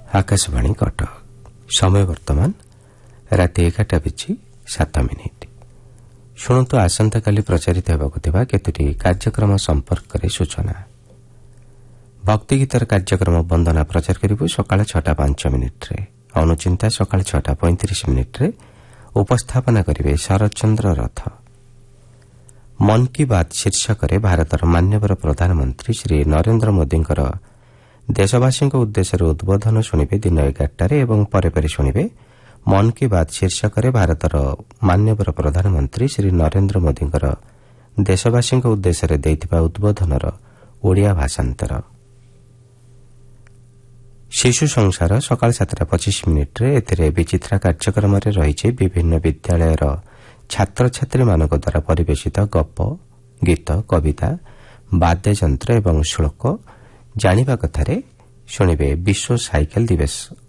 आकाशवाणी कटक समय वर्तमान राति 11:07 शुणु आसंता काली प्रचारित होगा केतोटी कार्यक्रम संपर्क सूचना भक्ति गीतर कार्यक्रम वंदना प्रचार करूँ सकाळ 6:05 अनुचिंता सकाळ 6:35 उपस्थापना करेंगे शरद चंद्र रथ। मन की बात शीर्षक भारतर माननीय प्रधानमंत्री श्री नरेंद्र मोदी देशवासी उद्देश्य उद्बोधन शुणे दिन 11 एवं परे शुणे मन की बात शीर्षक भारतर माननीय प्रधानमंत्री श्री नरेंद्र मोदी देशवासी उद्देश्य उद्बोधनर ओडिया भाषांतर। शिशु संसार सकाळ 7:25 एथिरे विचित्रा कार्यक्रम रही विभिन्न विद्यालय छात्र छात्री मानक द्वारा परिवेशित गप गीत कविता वाद्ययंत्र एवं श्लोक जानिबा कथारे शुणिबे विश्व साइकेल दिवस